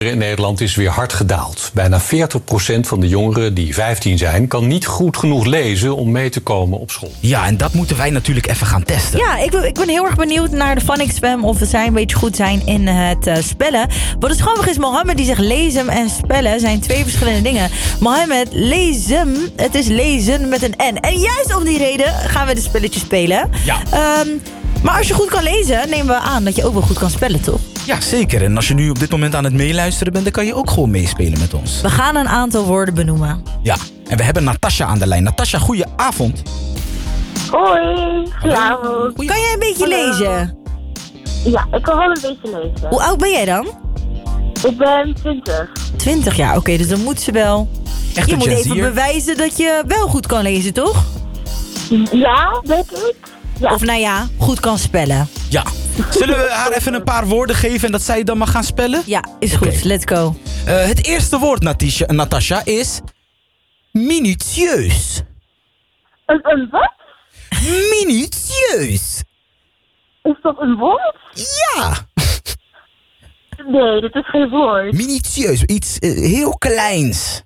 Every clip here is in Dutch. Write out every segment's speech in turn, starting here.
In Nederland is weer hard gedaald. Bijna 40% van de jongeren die 15 zijn... kan niet goed genoeg lezen om mee te komen op school. Ja, en dat moeten wij natuurlijk even gaan testen. Ja, ik ben heel erg benieuwd naar de Phonics-spam... of zij een beetje goed zijn in het spellen. Wat het grappig is, Mohammed die zegt lezen en spellen... zijn twee verschillende dingen. Mohammed, lezen, het is lezen met een N. En juist om die reden gaan we de spelletjes spelen. Ja. Maar als je goed kan lezen, nemen we aan dat je ook wel goed kan spellen, toch? Ja, zeker. En als je nu op dit moment aan het meeluisteren bent... dan kan je ook gewoon meespelen met ons. We gaan een aantal woorden benoemen. Ja, en we hebben Natasja aan de lijn. Natasja, goeie avond. Hoi, goedenavond. Kan jij een beetje lezen? Ja, ik kan wel een beetje lezen. Hoe oud ben jij dan? Ik ben 20. 20 jaar, oké, dus dan moet ze wel... Echt je een moet Gen even Z'er? bewijzen dat je wel goed kan lezen, toch? Ja, denk ik. Ja. Of nou ja, goed kan spellen. Ja. Zullen we haar even een paar woorden geven... en dat zij dan mag gaan spellen? Ja, is goed. Let's go. Het eerste woord, Natasja, is... minutieus. Een wat? Minutieus. Is dat een woord? Ja. Nee, dat is geen woord. Minutieus. Iets heel kleins.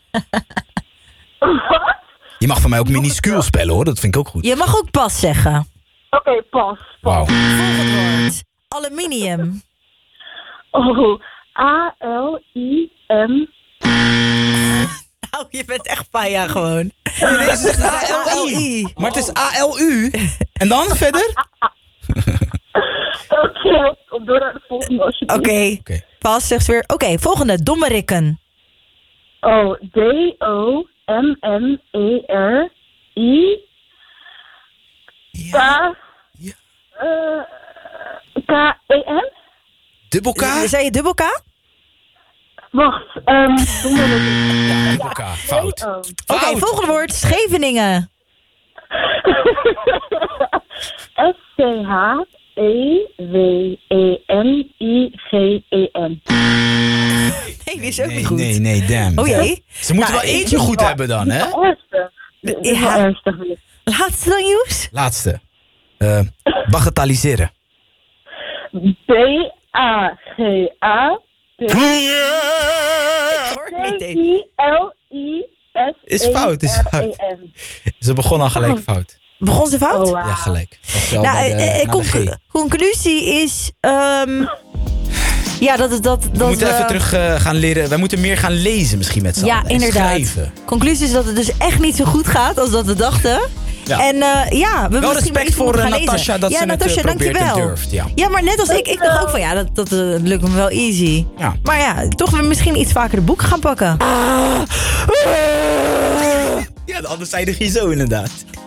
Wat? Je mag van mij ook minuscuul spellen, hoor. Dat vind ik ook goed. Je mag ook pas zeggen. Oké, pas. Wauw. Volgend woord. Aluminium. Oh, A-L-I-M. Nou, je bent echt Paya gewoon. Deze zegt A-L-I. Maar het is A-L-U. En dan verder? Oké, kom door naar de volgende alsjeblieft. Oké. Pas zegt ze weer. Oké, volgende. Dommerikken. Oh, D-O-M-M-E-R-I. K-E-N? Dubbel K? Zei je dubbel K? Wacht, Dubbel K. Fout. Oké, volgende woord. Scheveningen. S-C-H-E-W-E-N-I-G-E-N. Nee, die is ook niet goed. Nee, damn. Oh jee. Ze moeten wel eentje goed hebben dan, hè? Ernstig. Dit is wel ernstig. Laatste dan, Joes? Laatste. Bagatelliseren. B-A-G-A. C-I-L-I-S. Is fout. Ze begon al gelijk fout. Begon ze fout? Oh, wow. Ja, gelijk. Conclusie is... ja, dat we moeten even terug gaan leren. Wij moeten meer gaan lezen misschien met z'n allen. Ja, En inderdaad. schrijven. Conclusie is dat het dus echt niet zo goed gaat als dat we dachten. Ja. En we wel misschien respect voor Natasja dat ze Natasja, het probeert en dankjewel. durft. Ja. Ja, maar net als ik dacht ook van ja, dat lukt me wel easy. Ja. Maar ja, toch weer misschien iets vaker de boeken gaan pakken. Ja, de andere zijde ging zo inderdaad.